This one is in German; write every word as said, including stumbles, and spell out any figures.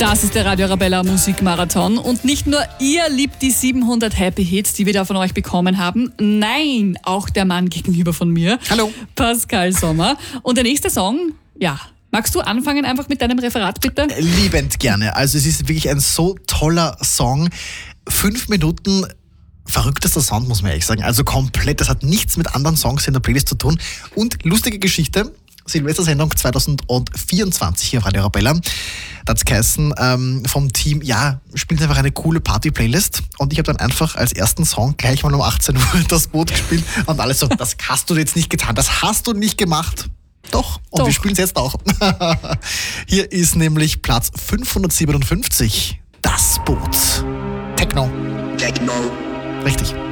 Das ist der Radio Arabella Musikmarathon und nicht nur ihr liebt die siebenhundert Happy Hits, die wir da von euch bekommen haben. Nein, auch der Mann gegenüber von mir. Hallo. Pascal Sommer. Und der nächste Song, ja, magst du anfangen einfach mit deinem Referat bitte? Liebend gerne. Also es ist wirklich ein so toller Song. Fünf Minuten verrücktester Sound, muss man ehrlich sagen. Also komplett, das hat nichts mit anderen Songs in der Playlist zu tun. Und lustige Geschichte, Silvestersendung zwanzig vierundzwanzig hier auf Radio Arabella. Da hat es geheißen ähm, vom Team, ja, spielt einfach eine coole Party-Playlist. Und ich habe dann einfach als ersten Song gleich mal um achtzehn Uhr das Boot gespielt. Und alle so, das hast du jetzt nicht getan, das hast du nicht gemacht. Doch, und Doch. wir spielen es jetzt auch. Hier ist nämlich Platz fünfhundertsiebenundfünfzig, das Boot. Techno. Techno. Richtig.